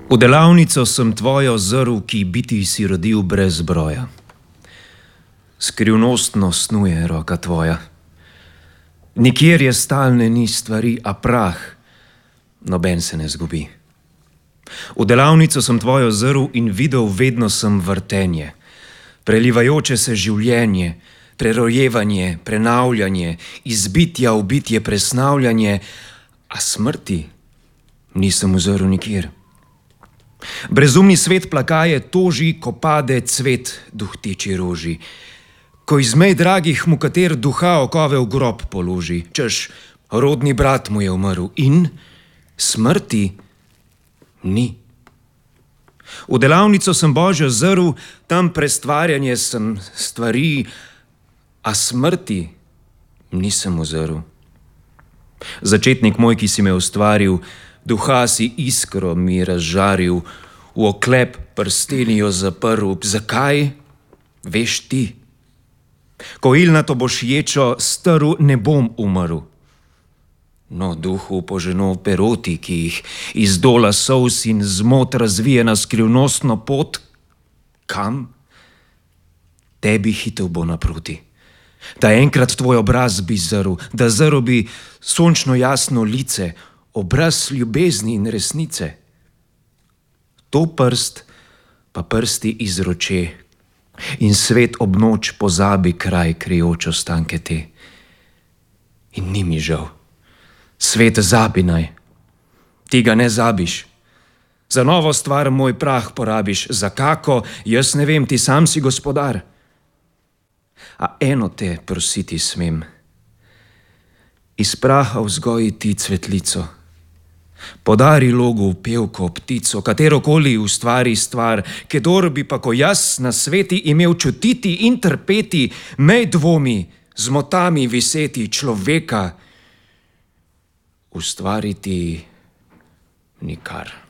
V delavnico sem tvojo zrl, ki biti si rodil brez broja. Skrivnostno snuje roka tvoja. Nikjer je stalne ni stvari, a prah, noben se ne zgubi. V delavnico sem tvojo zrl in videl vedno sem vrtenje, prelivajoče se življenje, prerojevanje, prenavljanje, iz bitja v bitje presnavljanje, a smrti nisem uzrl nikjer. Brezumni svet plakaje toži, ko pade cvet duhteči roži, ko izmej dragih mu kater duha okove v grob položi, češ, rodni brat mu je umrl in smrti ni. V delavnico sem Božjo zrl, tam prestvarjanje sem stvari, a smrti nisem uzrl. Začetnik moj, ki si me ustvaril, duha si iskro mi razžaril, v oklep prsteni jo zaprl. Zakaj? Veš ti. Ko ilnato boš ječo strl, ne bom umrl. No, duhu poženo peroti, ki jih iz dola solz in zmot razvije na skrivnostno pot, kam? Tebi hitel bo naproti. Da enkrat tvoj obraz bi zrl, da zrl bi sončno jasno lice, obraz ljubezni in resnice. To prst pa prsti izroče in svet ob noč pozabi kraj krijoč ostanke te. In ni mi žal. Svet zabinaj, ti ga ne zabiš. Za novo stvar moj prah porabiš, za kako, jaz ne vem, ti sam si gospodar. A eno te prositi smem, iz praha vzgoji ti cvetlico, podari logu pevko ptico, katerokoli ustvari stvar, kedor bi pa ko jaz na sveti imel čutiti in trpeti, med dvomi, z motami viseti človeka, ustvariti nikar.